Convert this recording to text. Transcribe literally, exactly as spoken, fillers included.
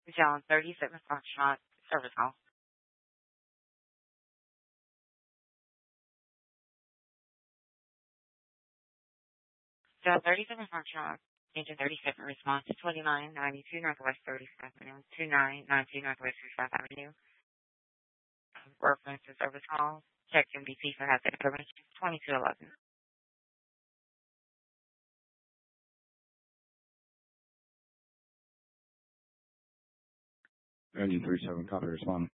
John thirty-seven Foxtrot service call. John thirty-seven Foxtrot, engine thirty-seven, response to twenty-nine ninety-two Northwest thirty-fifth Avenue, twenty-nine ninety-two Northwest thirty-fifth Avenue. Reference to service call. Check M D P for hazard information, twenty-two eleven. Engine three seven, copy, respond.